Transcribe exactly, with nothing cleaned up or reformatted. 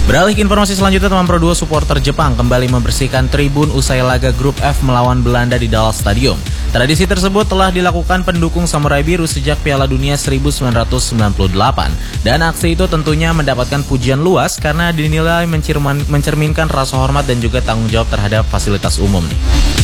Beralih ke informasi selanjutnya, teman Pro dua supporter Jepang kembali membersihkan tribun usai laga grup F melawan Belanda di Dallas Stadium. Tradisi tersebut telah dilakukan pendukung Samurai Biru sejak Piala Dunia seribu sembilan ratus sembilan puluh delapan. Dan aksi itu tentunya mendapatkan pujian luas karena dinilai mencerminkan rasa hormat dan juga tanggung jawab terhadap fasilitas umum nih.